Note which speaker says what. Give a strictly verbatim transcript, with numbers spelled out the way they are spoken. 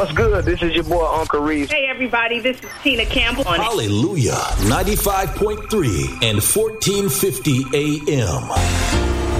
Speaker 1: What's good? This is your boy, Uncle Reese.
Speaker 2: Hey, everybody. This is Tina Campbell. On
Speaker 3: Hallelujah. ninety-five point three and fourteen fifty A M.